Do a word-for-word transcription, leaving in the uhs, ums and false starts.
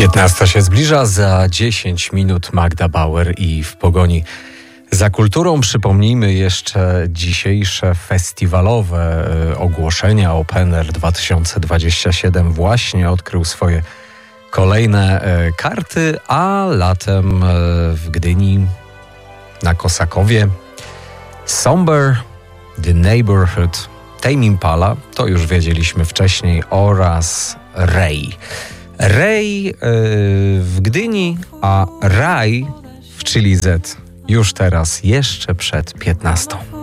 piętnasta się zbliża, za dziesięć minut Magda Bauer i w pogoni za kulturą. Przypomnijmy jeszcze dzisiejsze festiwalowe ogłoszenia. Open Air dwa tysiące dwadzieścia siedem właśnie odkrył swoje kolejne karty, a latem w Gdyni, na Kosakowie Somber, The Neighborhood, Tame Impala, to już wiedzieliśmy wcześniej, oraz Ray. Ray yy, w Gdyni, a Raj w Chili Z już teraz, jeszcze przed piętnastą.